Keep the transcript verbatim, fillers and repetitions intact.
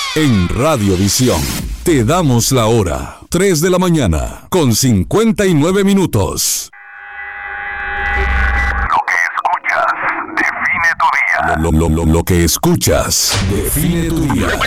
En Radiovisión te damos la hora, tres de la mañana, con cincuenta y nueve minutos. Lo, lo, lo, lo, lo que escuchas define tu día.